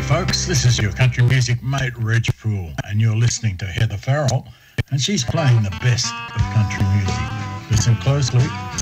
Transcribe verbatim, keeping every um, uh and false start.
Folks, this is your country music mate Reg Poole, and you're listening to Heather Farrell, and she's playing the best of country music. Listen closely.